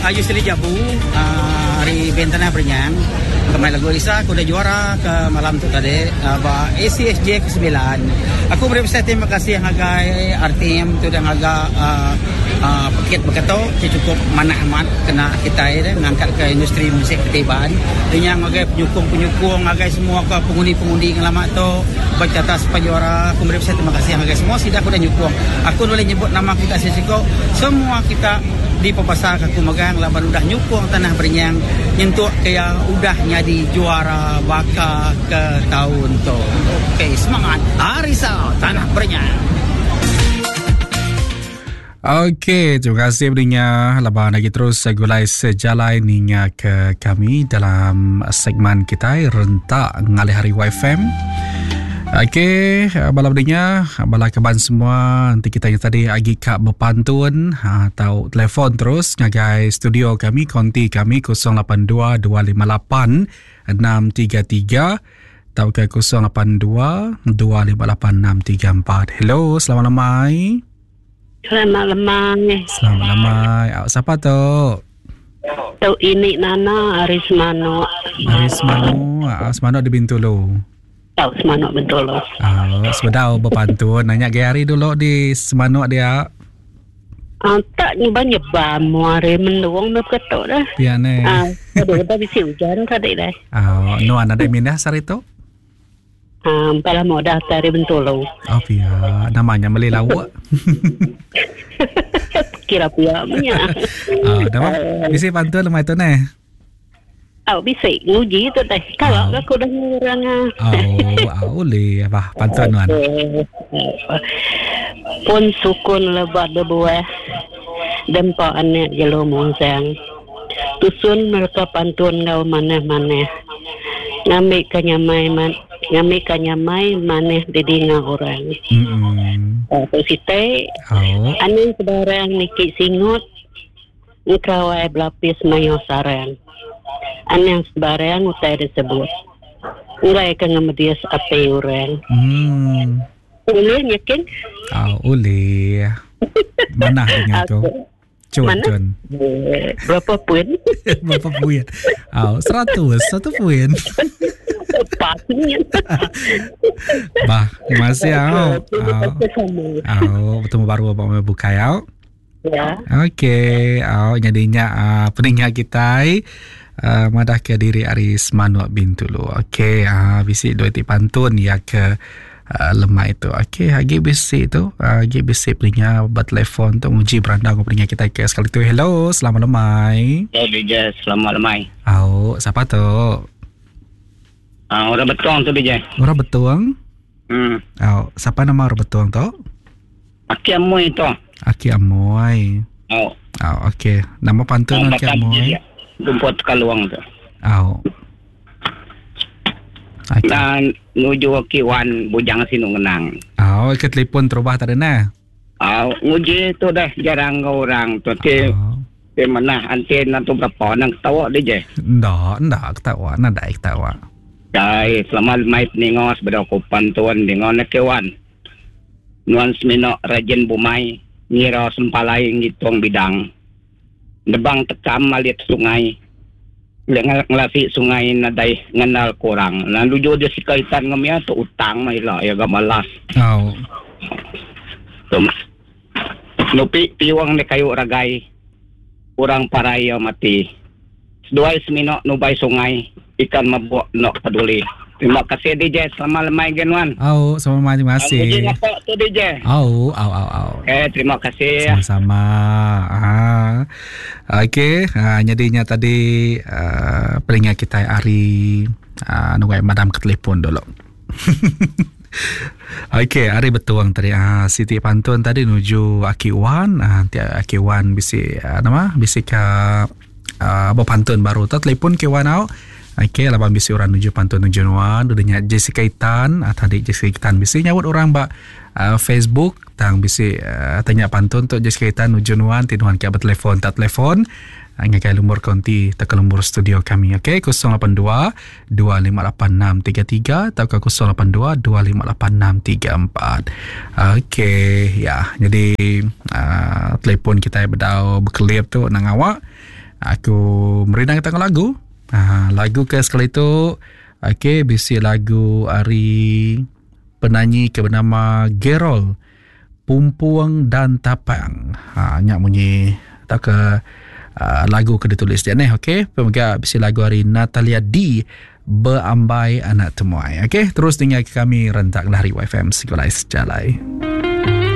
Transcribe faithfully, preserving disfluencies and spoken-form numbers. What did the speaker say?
Ayu Sili Jabu, uh, hari Bentana Bernyang. Kemarin lagu Risa, aku dah juara ke malam tu tadi. Uh, A C S J ke sembilan. Aku beri besar terima kasih hagai R T M tu dan haga uh, uh, paket berkata cukup mana amat kena kita ya, mengangkat ke industri musik ketibaan. Dengan hagai penyukung-penyukung, hagai semua ke pengundi-pengundi yang lama tu baca atas penjuara. Aku beri besar terima kasih hagai semua sidak aku dah nyukung. Aku boleh nyebut nama kita sesiko. Semua kita di Papasar aku megang laban udah nyukung Tanah Bernyang nyentuh kaya udah nyadi juara baka ke tahun tu. Okey, semangat Arisa Tanah Bernyang. Okey, terima kasih berinya. Laban lagi terus gulai sejalan hingga ke kami dalam segmen kita rentak ngalih hari Y F M. Okey, bala berinya, bala kaban semua. Nanti kita yang tadi agi kak berpantun atau telefon terus ngagai studio kami, konti kami kosong lapan dua dua lima lapan enam tiga tiga atau ke kosong lapan dua dua lima lapan enam tiga empat. Hello, selamat lemai. Selamat lemai. Selamat lemai. Awak siapa tu? Tu ini Nana Arismano. Arismano, Arismano di Bintulu. Tahu Semanok betul loh. Oh, sudah berpantun. Nanya Gary dulu di Semanok dia. Ah, tak nyoba-nyoba muari menduang nak ketok dah. Dia ni. Ah, ada ada bisi hujan tadi dah. Oh, no ada minah sari tu? Ah, pala mau daftar betul loh. Oh, pia. Namanya Melih Lawak. Kira pia punya. Oh, nama bisi pantun lemai tu ni. Oh, bisa nguji tu teh. Kalau oh. Aku dah ngurang ah. Oh, boleh apa pantuan. Pun sukun lebat debuah. Dempa anak jelo monsang. Tusun mereka pantun ngau maneh-maneh. Ngambil kanyamai man, ngambil kanyamai maneh didinga orang. Hmm. Oh, site. Oh. Aning sebarang niki singut. Ngkrawai belapis mayo sarang. Anang sebarang utai disebut. Ulai ka ngamedias ape orang. Hmm. Boleh yakin? Oh, boleh. Mana dengan tu? Cun, cun. Berapa poin? Berapa poin? Oh, seratus. Satu poin. Pasnya. Bah, terima kasih. Oh, oh, bertemu baru apa mau buka ya? Ya. Okey. Oh, jadinya uh, peninggal kita uh, madah ke diri Aris Manuak Bintulu. Okey, uh, bisik dua tip pantun ya ke uh, lemah itu. Okey, lagi bisik tu, lagi bisik punya buat telefon tu uji beranda aku punya kita ke sekali tu. Hello, selamat lemai. Hello, D J, selamat lemai. Oh, siapa tu? Ah, uh, orang betuang tu D J. Orang betuang? Hmm. Oh, siapa nama orang betuang tu? Aki Amoy tu. Aki Amoy. Oh. Oh, okey. Nama pantun oh, Aki Amoy. Rumput Kaluang tu. Oh. Okay. Dan nuju Aki Wan bujang sinu ngenang. Oh, ke telefon terubah tadi nah. Oh, nguji tu dah jarang orang tu. Ti oh. Ti mana antena tu berapa nang ketawa D J. Ndak, ndak ketawa, ndak ketawa. Dai, selamat mai ningos bedo ko pantun dingon Aki Wan. Nuan semino rajin bumai ngira sempalai ngitong bidang. Debang tekam malit sungai. Lengal ngelasi sungai nadai ngenal kurang. Lalu jo dia sikaitan ngemia tu utang mai lah ya gamalas. Oh. Tum. Nupi piwang ni kayu ragai. Urang paraya mati. Dua semino nubay sungai ikan mabuak no peduli. Terima kasih D J, selamat lemai genwan. Oh, selamat terima kasih. Uji apa tu D J? Oh, oh, oh, oh. Eh, terima kasih. Sama-sama. Ah. Okey, ah, jadinya tadi uh, peringat kita hari uh, nunggu madam ke telefon dulu. Okey, hari betuang tadi ah Siti pantun tadi nuju Aki Wan, ah Aki Wan bisi uh, nama bisi ke uh, pantun baru tu telefon ke Wan au. Okey, laban bisi orang nuju pantun nuju Wan, dudanya Jessica Itan, ah tadi Jessica Itan bisi nyawut orang ba uh, Facebook tang bisi uh, tanya pantun tu Jessica Itan nuju Wan, tinuan ke telefon tak telefon. Ngakai lumur konti tak lumur studio kami. Okey, kosong lapan dua dua lima lapan enam tiga tiga atau ke kosong lapan dua dua lima lapan enam tiga empat. Okey, ya. Jadi uh, telefon kita berdau berkelip tu nang awak. Aku merinang tengok lagu. Ha, lagu ke sekali tu. Okey, bisi lagu hari penyanyi ke bernama Gerol, Pumpuang dan Tapang. Ha, nyak bunyi tak ke uh, lagu ke ditulis dia ni. Okey, pemegang bisi lagu hari Natalia D, Berambai Anak Temuai. Okey, terus dengar kami rentak dari Y F M Sekolah Sejalai.